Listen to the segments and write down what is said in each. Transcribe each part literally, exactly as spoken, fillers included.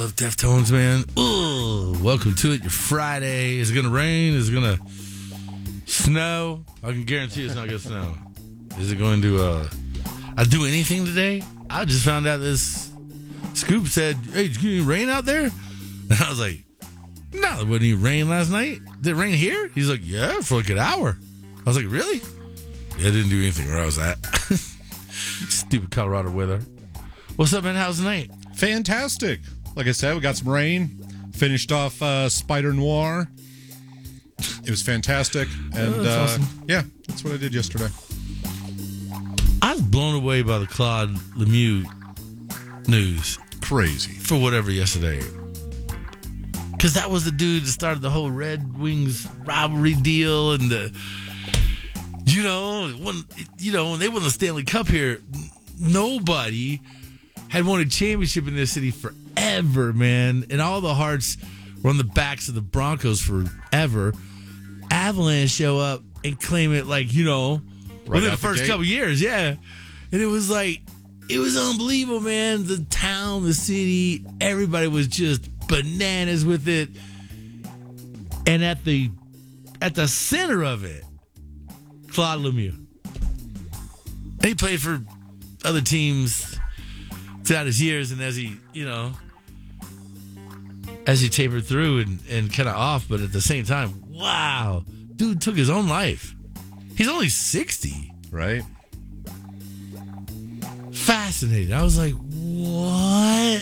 love Deftones, man. Ooh, welcome to it. Your Friday. Is it gonna rain? Is it gonna snow? I can guarantee it's not gonna snow. Is it going to uh I do anything today? I just found out this Scoop said, "Hey, did you get rain out there?" And I was like, "No, there wasn't any rain last night. Did it rain here?" He's like, "Yeah, for like an hour." I was like, "Really?" Yeah, I didn't do anything where I was at. Stupid Colorado weather. What's up, man? How's the night? Fantastic. Like I said, we got some rain. Finished off uh, Spider Noir. It was fantastic. And Oh, that's uh, awesome. yeah, that's what I did yesterday. I was blown away by the Claude Lemieux news Crazy. for whatever yesterday. Because that was the dude that started the whole Red Wings rivalry deal, and the, you know, when you know when they won the Stanley Cup here, nobody had won a championship in this city forever, man, and all the hearts were on the backs of the Broncos forever. Avalanche show up and claim it like, you know, Right within the out the first gate. couple years, yeah, and it was like, it was unbelievable, man. The town, the city, everybody was just bananas with it. And at the at the center of it, Claude Lemieux. And he played for other teams throughout his years, and as he, you know, as he tapered through and, and kind of off, but at the same time, wow, dude took his own life. He's only sixty. Right? Fascinating. I was like, what?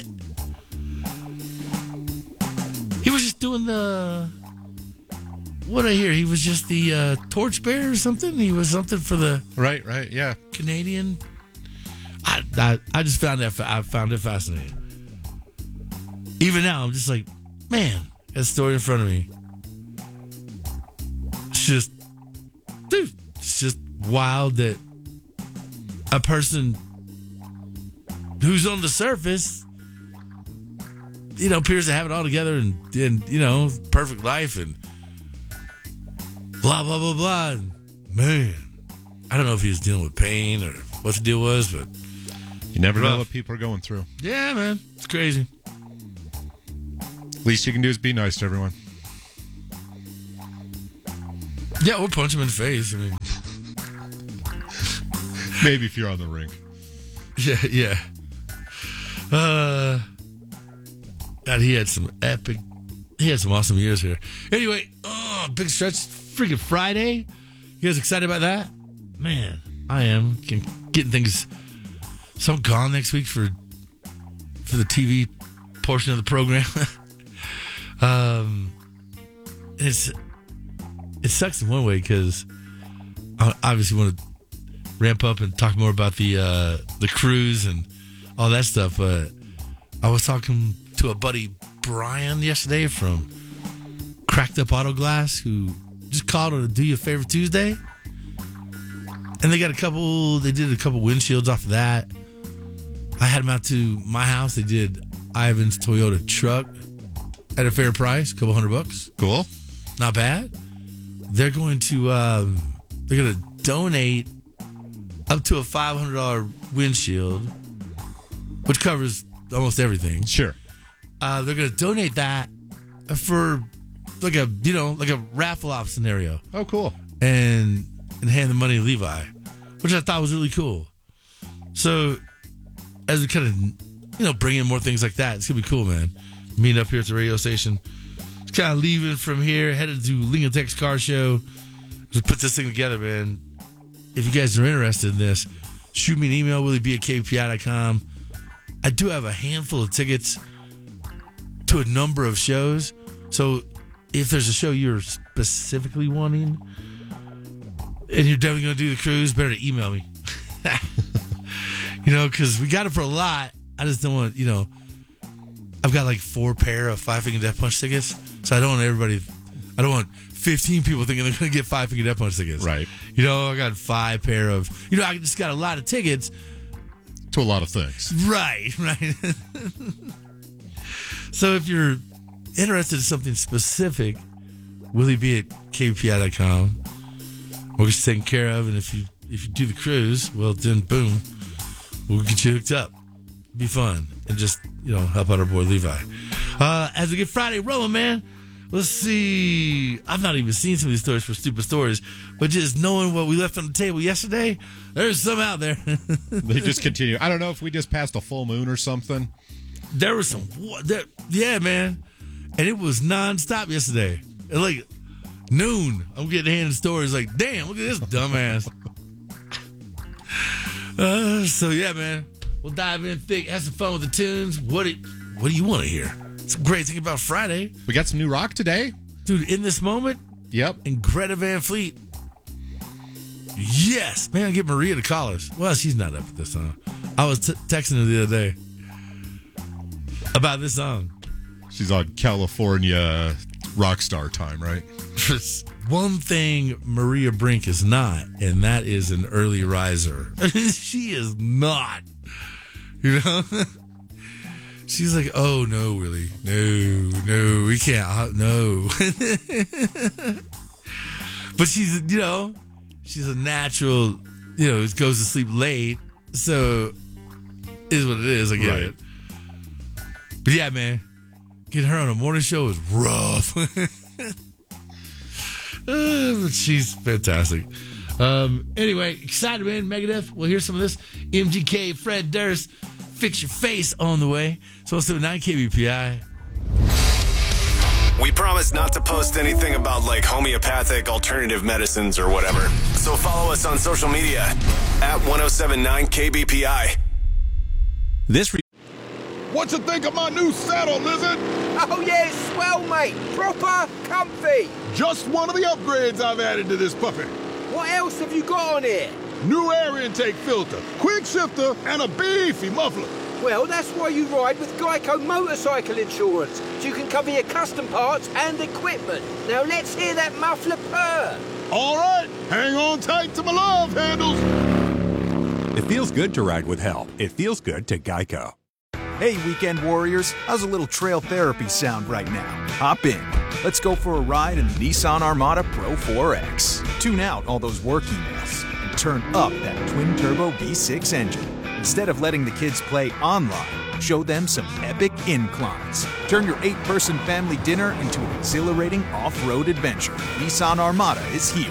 He was just doing the, what did I hear? He was just the uh, torchbearer or something? He was something for the Right, right, yeah. Canadian. I, I, I just found that, I found it fascinating. Even now, I'm just like, man, that story in front of me. It's just, dude, it's just wild that a person who's on the surface, you know, appears to have it all together and, and you know, perfect life and blah, blah, blah, blah. And man, I don't know if he was dealing with pain or what the deal was, but You never know Rough. what people are going through. yeah, man, it's crazy. Least you can do is be nice to everyone. Yeah, or punch him in the face. I mean, Maybe if you're on the rink. yeah, yeah. Uh, God, he had some epic, he had some awesome years here. Anyway, oh, big stretch, freaking Friday. You guys excited about that? Man, I am. Can- Getting things, so I'm gone next week for for the T V portion of the program. um, it's it sucks in one way because I obviously want to ramp up and talk more about the uh, the cruise and all that stuff. But I was talking to a buddy, Brian, yesterday from Cracked Up Auto Glass, who just called on a Do You a Favor Tuesday. And they got a couple, they did a couple windshields off of that. I had them out to my house. They did Ivan's Toyota truck at a fair price, a couple hundred bucks. Cool. Not bad. They're going to, um, they're going to donate up to a five hundred dollars windshield, which covers almost everything. Sure. Uh, they're going to donate that for like a, you know, like a raffle off scenario, Oh, cool. and and hand the money to Levi, which I thought was really cool. So as we kind of, you know, bring in more things like that, it's going to be cool, man. Meeting up here at the radio station. Just kind of leaving from here, headed to Lincoln Tech's car show to put this thing together, man. If you guys are interested in this, shoot me an email, willie b at k p i dot com. I do have a handful of tickets to a number of shows. So if there's a show you're specifically wanting and you're definitely going to do the cruise, better to email me. You know, because we got it for a lot. I just don't want, you know, I've got like four pair of Five Finger Death Punch tickets. So I don't want everybody, I don't want fifteen people thinking they're going to get Five Finger Death Punch tickets. Right. You know, I got five pair of, you know, I just got a lot of tickets. To a lot of things. Right, right. So if you're interested in something specific, willie b at k p i dot com. We'll get you taken care of, and if you if you do the cruise, well, then boom, we'll get you hooked up. Be fun and just, you know, help out our boy Levi. Uh, as we get Friday rolling, man, let's see. I've not even seen some of these stories for stupid stories, but just knowing what we left on the table yesterday, there's some out there. They just continue. I don't know if we just passed a full moon or something. There was some, there, yeah, man. And it was nonstop yesterday. At like noon, I'm getting handed stories like, damn, look at this dumbass. uh, so, yeah, man, we'll dive in thick, have some fun with the tunes. What, it, what do you want to hear? It's a great thing about Friday. We got some new rock today. Dude, in this moment, yep. And Greta Van Fleet. Yes. Man, get Maria to call us. Well, she's not up at this song. I was t- texting her the other day about this song. She's on California rock star time, right? One thing Maria Brink is not, and that is an early riser. She is not. You know? She's like, oh, no, really. No, no, we can't. No. But she's, you know, she's a natural, you know, goes to sleep late. So, is what it is. I get right. it. But yeah, man, getting her on a morning show is rough. uh, but she's fantastic. Um, anyway, excited, man. Megadeth. We'll hear some of this. M G K, Fred Durst. Fix Your Face on the way. So let's do nine K B P I. We promise not to post anything about like homeopathic alternative medicines or whatever. So follow us on social media at ten seventy-nine K B P I. This re- What you think of my new saddle, Lizard? Oh yeah, it's swell, mate. Proper comfy. Just one of the upgrades I've added to this puppy. What else have you got on here? New air intake filter, quick shifter, and a beefy muffler. Well, that's why you ride with Geico Motorcycle Insurance, so you can cover your custom parts and equipment. Now let's hear that muffler purr. All right, hang on tight to my love handles. It feels good to ride with help. It feels good to Geico. Hey, weekend warriors, how's a little trail therapy sound right now? Hop in. Let's go for a ride in the Nissan Armada Pro four X. Tune out all those work emails and turn up that twin-turbo V six engine. Instead of letting the kids play online, show them some epic inclines. Turn your eight-person family dinner into an exhilarating off-road adventure. Nissan Armada is here.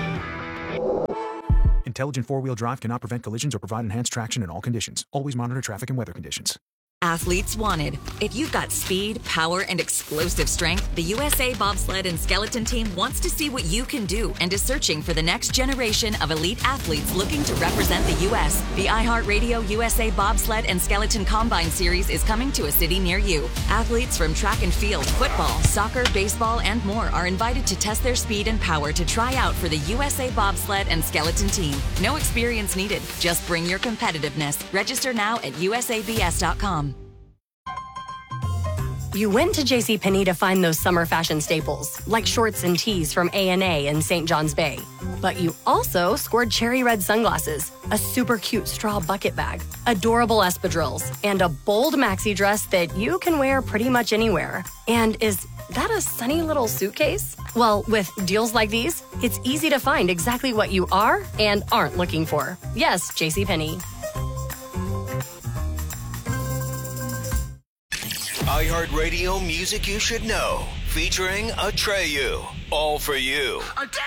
Intelligent four-wheel drive cannot prevent collisions or provide enhanced traction in all conditions. Always monitor traffic and weather conditions. Athletes wanted. If you've got speed, power, and explosive strength, the U S A Bobsled and Skeleton Team wants to see what you can do and is searching for the next generation of elite athletes looking to represent the U S The iHeartRadio U S A Bobsled and Skeleton Combine Series is coming to a city near you. Athletes from track and field, football, soccer, baseball, and more are invited to test their speed and power to try out for the U S A Bobsled and Skeleton Team. No experience needed. Just bring your competitiveness. Register now at U S A B S dot com. You went to JCPenney to find those summer fashion staples, like shorts and tees from A and A in Saint John's Bay. But you also scored cherry red sunglasses, a super cute straw bucket bag, adorable espadrilles, and a bold maxi dress that you can wear pretty much anywhere. And is that a sunny little suitcase? Well, with deals like these, it's easy to find exactly what you are and aren't looking for. Yes, JCPenney. iHeartRadio Music You Should Know, featuring Atreyu. All for you.